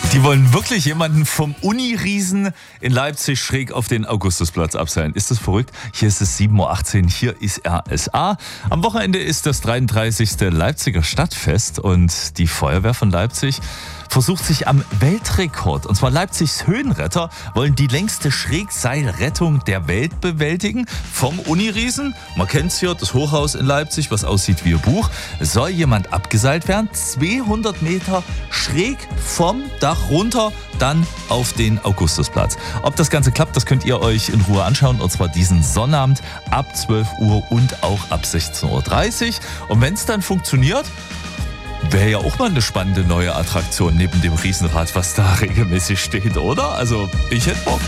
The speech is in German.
Die wollen wirklich jemanden vom Uni-Riesen in Leipzig schräg auf den Augustusplatz abseilen. Ist das verrückt? Hier ist es 7.18 Uhr, hier ist RSA. Am Wochenende ist das 33. Leipziger Stadtfest und die Feuerwehr von Leipzig versucht sich am Weltrekord. Und zwar Leipzigs Höhenretter wollen die längste Schrägseilrettung der Welt bewältigen. Vom Uni-Riesen, man kennt es hier, das Hochhaus in Leipzig, was aussieht wie ein Buch, soll jemand abgeseilt werden, 200 Meter schräg vom Dach runter, dann auf den Augustusplatz. Ob das Ganze klappt, das könnt ihr euch in Ruhe anschauen, und zwar diesen Sonnabend ab 12 Uhr und auch ab 16.30 Uhr. Und wenn es dann funktioniert, wäre ja auch mal eine spannende neue Attraktion neben dem Riesenrad, was da regelmäßig steht, oder? Also, ich hätte Bock.